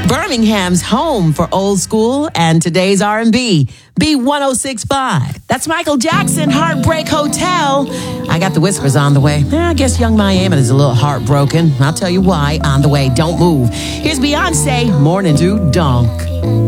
Birmingham's home for old school and today's R&B. B1065. That's Michael Jackson, Heartbreak Hotel. I got the Whispers on the way. I guess young Miami is a little heartbroken. I'll tell you why on the way. Don't move. Here's Beyonce, Morning to Dunk.